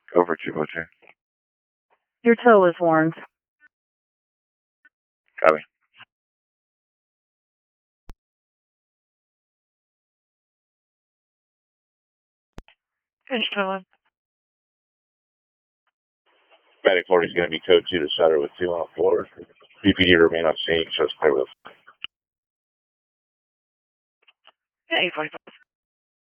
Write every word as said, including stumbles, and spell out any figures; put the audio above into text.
Over two oh two. Your toe is warned. Copy. Finish toe. Medic forty is going to be code two to Sutter with two on the floor. B P D remain on scene, so it's clear with. Yeah, eight forty-five.